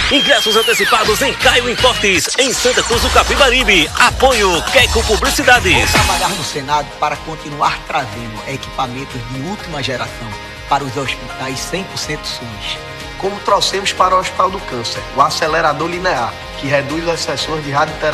Ingressos antecipados em Caio Importes, em Santa Cruz do Capibaribe. Apoio Queco Publicidades. Vou trabalhar no Senado para continuar trazendo equipamentos de última geração para os hospitais 100% SUS. Como trouxemos para o Hospital do Câncer, o acelerador linear, que reduz as sessões de radioterapia